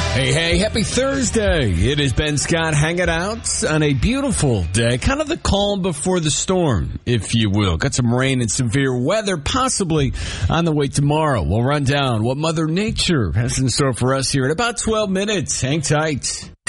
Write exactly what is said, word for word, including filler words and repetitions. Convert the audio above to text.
Hey, hey, happy Thursday. It is Ben Scott hanging out on a beautiful day. Kind of the calm before the storm, if you will. Got some rain and severe weather possibly on the way tomorrow. We'll run down what Mother Nature has in store for us here in about twelve minutes. Hang tight.